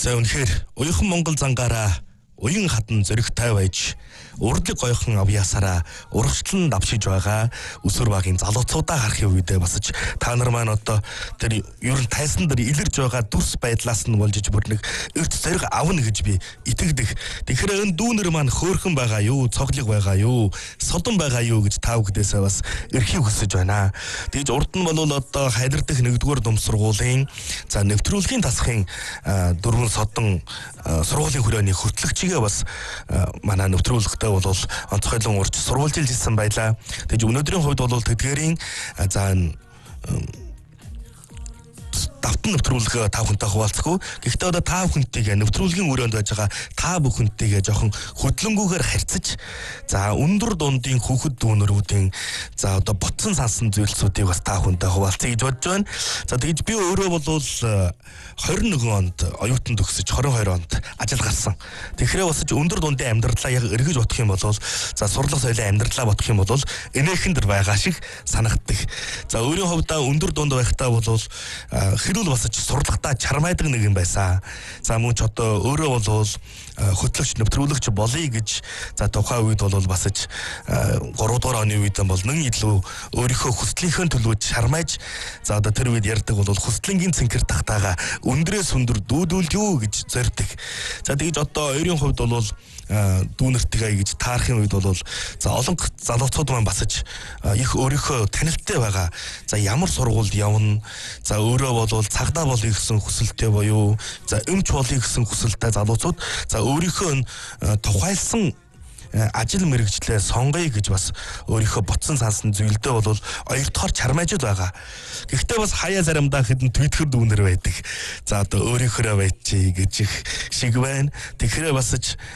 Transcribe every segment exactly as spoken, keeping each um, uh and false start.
За үнэхээр уяхан Монгол зангаараа уян хатан зөрөгтэй байж урдлаг гойхон авьяасаараа урагшлан давшиж байгаа өсвөр багийн залууцуудаа харахын үедээ басж та нар маань одоо тэр ер нь тайсан дээр илэрж байгаа дүрс байдлаас нь болж бүр нэг эрт зэрэг авна гэж би итгэдэг. Тэгэхээр энэ дүүнер маань хөөхөн байгаа юу, цоглог байгаа юу, содон байгаа юу гэж та бүхэдээсээ бас эрхийг хүсэж байна. Тэгж урд нь бол одоо хайрдах нэгдүгээр дум сургуулийн за нэвтрүүлгийн тасхын дөрвөн содон сургуулийн хүрээний хөтлөгчигээ бас манай нэвтрүүлэгтээ бол онцгойлон урьж сурвалжилж ирсэн байлаа. Тэгж өнөөдрийн хувьд бол тэдгээрийн за давтан нэвтрүүлгээ та бүхэнтэй хуваалцахгүй. Гэхдээ одоо та бүхэнтэйгээ нэвтрүүлгийн өрөөнд байж байгаа та бүхэнтэйгээ жоохон хөдлөнгүүгээр харьцаж за өндөр дундын хүүхэд дүүнэрүүдийн за одоо ботсон сансан зүйлсүүдийг бас та бүхэнтэй хуваалцъя гэж бодож байна. За тэгж би өөрөө бол хорин нэгэн онд оюутан төгсөж хорин хоёр онд ажил гарсан. Тэгэхээр бас өндөр дундын амьдралаа яг эргэж бодох юм бол за сурлах соёлын амьдралаа бодох юм бол энэхэн дэр байгаа шиг санагддаг. За өөрийн хувьдаа өндөр дунд байхдаа бол хэрүүл бас сурлагтаа чармайдаг нэг юм байсан. За мөн ч одоо өөрөө бол хөтлөгч нэвтрүүлэгч болъё гэж за тухайн үед бол бас гурав дахь оны үед бол нэг илүү өөрийнхөө хүслийнхээ төлөө чармайж за одоо тэр үед ярьдаг бол хүслэнгийн цэнхэр тахтаага өндрөөс өндөр дүүдүүл юу гэж зорьдог. За тэгж одоо хоёрын хувьд бол дүүнэртэйгээ гэж таарахын үед бол за олон залууцууд маань басж их өөрийнхөө танилттай байгаа. За ямар сургуульд явна. За өөрөө бол цагдаа болъё гэсэн хүсэлтэй боيو. За өмч болъё гэсэн хүсэлтэй залууцууд за өөрийнхөө тухайлсан ажил мэргэжлээ сонгоё гэж бас өөрийнхөө ботсон сансан зүйлдээ бол хоёр дахь чармайжд байгаа. Гэхдээ бас хаяа заримдаа хэдэн твиттер дүүнэр байдаг. За одоо өөрийнхөө байчи гэж их шиг байна. Тэгэхээр бас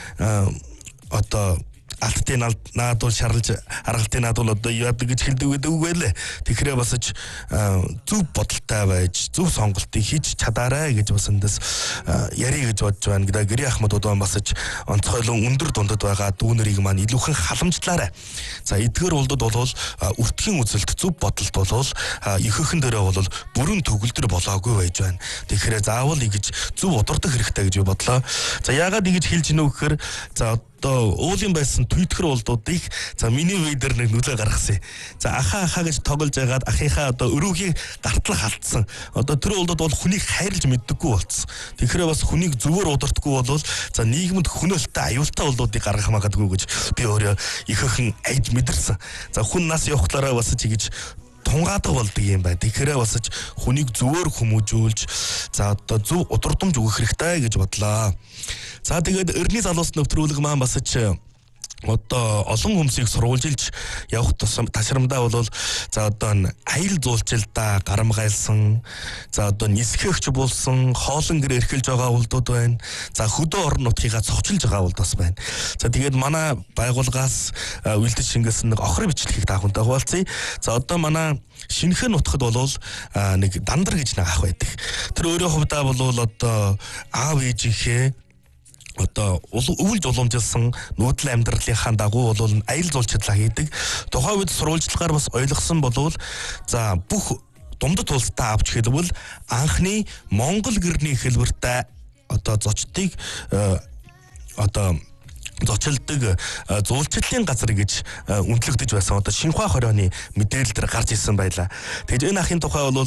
одоо алтын наадуул шарлж аргалтын наадуул одоо яадаг гэж хэлдэг байдаг байлээ. Тэгэхээр бас зөв бодолтой байж зөв сонголтыг хийж чадаарай гэж бас эндээс ярих гэж бодож байна. Гэдэг гэрээ ахмадууд маань бас онцгойлон өндөр дундад байгаа дүүнэрийг маань илүүхэн халамжлаарай. За эдгээр улдад бол өртгийн үзэлт зөв бодолт бол ихэнхэн дээрээ бол бүрэн төгөлдөр болоогүй байж байна. Тэгэхээр заавал ингэж зөв удирдах хэрэгтэй гэж бодлоо. За яагаад ингэж хэлж гинөө гэхээр за одоо уулын байсан твиттер улдуудыг за миний үе дээр нэг нүлээ гаргасан. За ахаа ахаа гэж тоглож байгаад ахийнхаа одоо өрөөгийг гартал халтсан. Одоо тэр улдууд бол хүнийг хайрлж мэддэггүй болцсон. Тэгэхээр бас хүнийг зөвөр удирдахгүй бол за нийгэмд хүнөлттэй аюултай улдуудыг гаргах магадгүй гэж би өөрөө ихэнхэн айж мэдэрсэн. За хүн нас явахлаараа бас чигэж тунгаадаг болдог юм байна. Тэгэхээр бас хүнийг зөвөр хүмүүжүүлж за одоо зөв удирдамж өгөх хэрэгтэй гэж бодлоо. За тэгээд эртний залуус нэвтрүүлэг маань бас ч одоо олон хүмүүсийг сурвалжилж явах тусам ташрамдаа бол за одоо аял зуулчилдаа гарамгайлсан за одоо нисгэгч болсон хоолон гэр эрхэлж байгаа улдууд байна. За хөдөө орон нутгийгаа цогцолж байгаа улд бас байна. За тэгээд манай байгууллагаас үлдэж шингээсэн нэг охрын бичлэгийг та бүхэнтэй хуваалцъя. За одоо манай шинхэн нутгад бол нэг дандар гэж нэг ах байдаг. Тэр өөрийн хувьдаа бол одоо аав ээжийнхээ одоо өвөлж уламжилсан нүүдэл амьдралынхаа дагуу бол аял зулчлалаа хийдэг. Тухайн үед сурвалжлагаар бас ойлгосон болвол за бүх думдад тулстаа авч хэлбэл анхны Монгол гэрний хэлбэртэй одоо зочдыг одоо зочилдог зуулчлалын газар гэж үнэлэгдэж байсан. Одоо Шинхua хорионы мэдээлэл дээр гарч ирсэн байлаа. Тэгж энэ ахын тухай бол